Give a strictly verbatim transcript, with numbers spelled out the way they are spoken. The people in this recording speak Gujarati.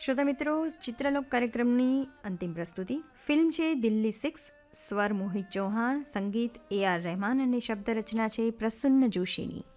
શ્રોતા મિત્રો, ચિત્રલોક કાર્યક્રમની અંતિમ પ્રસ્તુતિ ફિલ્મ છે દિલ્હી સિક્સ. સ્વર મોહિત ચૌહાણ, સંગીત એ આર રહેમાન અને શબ્દ રચના છે પ્રસન્ન જોશીની.